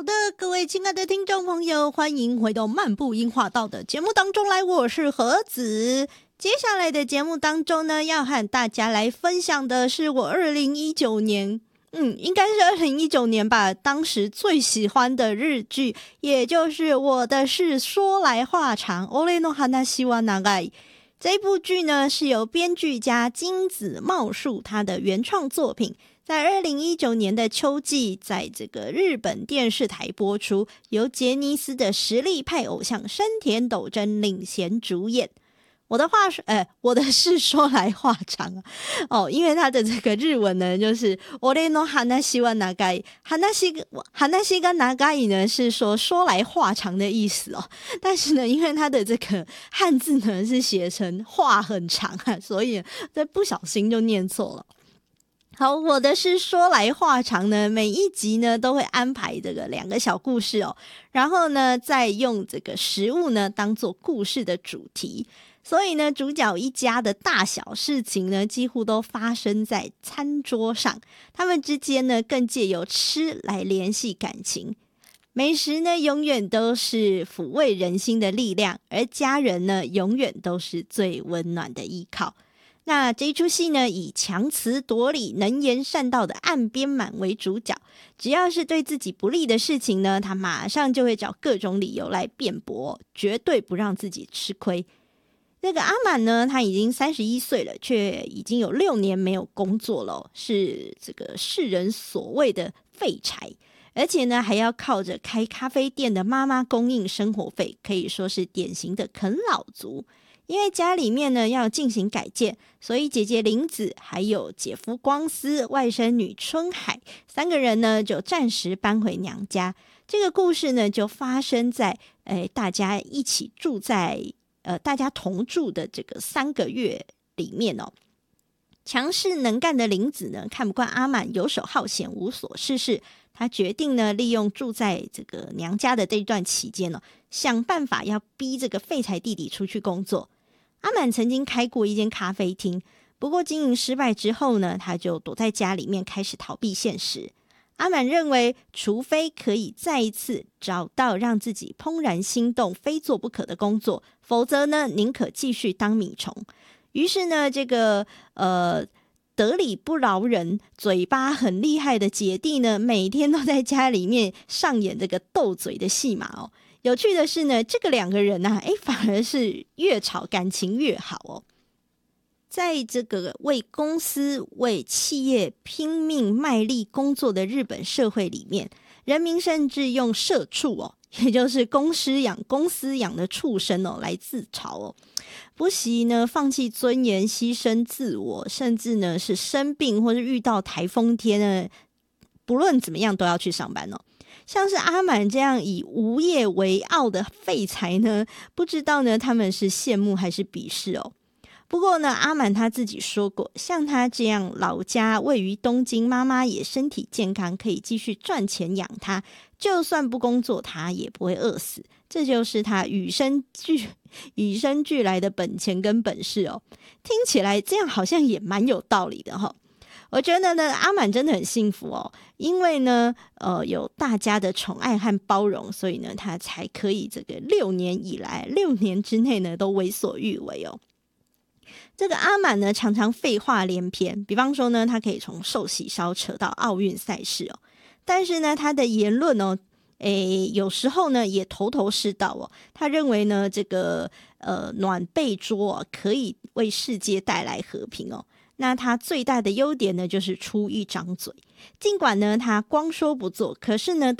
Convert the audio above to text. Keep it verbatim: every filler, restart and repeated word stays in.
的，各位亲爱的听众朋友，欢迎回到漫步樱花道的节目当中来，我是何子。接下来的节目当中呢，要和大家来分享的是我二零一九年，嗯，应该是二零一九年吧，当时最喜欢的日剧，也就是我的是说来话长俺の話は長い。这部剧呢是由编剧家金子茂树他的原创作品，在二零一九年的秋季在这个日本电视台播出，由杰尼斯的实力派偶像山田斗真领衔主演。我的话说，呃，我的是说来话长啊，哦，因为他的这个日文呢，就是俺の話は長い，話話が長い呢是说说来话长的意思哦。但是呢，因为他的这个汉字呢是写成话很长啊，所以这不小心就念错了。好，我的是说来话长呢，每一集呢都会安排这个两个小故事哦，然后呢再用这个食物呢当做故事的主题。所以呢，主角一家的大小事情呢，几乎都发生在餐桌上。他们之间呢，更借由吃来联系感情。美食呢，永远都是抚慰人心的力量，而家人呢，永远都是最温暖的依靠。那这一出戏呢，以强词夺理、能言善道的岸边满为主角。只要是对自己不利的事情呢，他马上就会找各种理由来辩驳，绝对不让自己吃亏。这个阿满呢，他已经三十一岁了，却已经有六年没有工作了，是这个世人所谓的废柴，而且呢，还要靠着开咖啡店的妈妈供应生活费，可以说是典型的啃老族。因为家里面呢要进行改建，所以姐姐玲子还有姐夫光司、外甥女春海三个人呢就暂时搬回娘家。这个故事呢就发生在诶大家一起住在呃大家同住的这个三个月里面哦。强势能干的玲子呢看不惯阿满游手好闲、无所事事，他决定呢利用住在这个娘家的这一段期间哦，想办法要逼这个废柴弟弟出去工作。阿满曾经开过一间咖啡厅，不过经营失败之后呢，他就躲在家里面开始逃避现实。阿满认为，除非可以再一次找到让自己怦然心动、非做不可的工作，否则呢，宁可继续当米虫。于是呢，这个呃得理不饶人、嘴巴很厉害的姐弟呢，每天都在家里面上演这个斗嘴的戏码哦。有趣的是呢，这个两个人啊，诶，反而是越吵感情越好哦。在这个为公司、为企业拼命卖力工作的日本社会里面，人民甚至用社畜哦，也就是公司养公司养的畜生哦，来自嘲哦。不惜呢放弃尊严、牺牲自我，甚至呢是生病或是遇到台风天呢，不论怎么样都要去上班哦。像是阿满这样以无业为傲的废柴呢，不知道呢他们是羡慕还是鄙视哦。不过呢，阿满他自己说过，像他这样老家位于东京，妈妈也身体健康，可以继续赚钱养他，就算不工作他也不会饿死，这就是他与生俱与生俱来的本钱跟本事哦。听起来这样好像也蛮有道理的哈、哦。我觉得呢，阿满真的很幸福哦，因为呢，呃，有大家的宠爱和包容，所以呢，他才可以这个六年以来，六年之内呢，都为所欲为哦。这个阿满呢，常常废话连篇，比方说呢，他可以从寿喜烧扯到奥运赛事哦，但是呢，他的言论哦，诶，有时候呢，也头头是道哦。他认为呢，这个呃暖被桌、啊、可以为世界带来和平哦。那他最大的优点呢，就是出一张嘴。尽管呢，他光说不做，可是呢，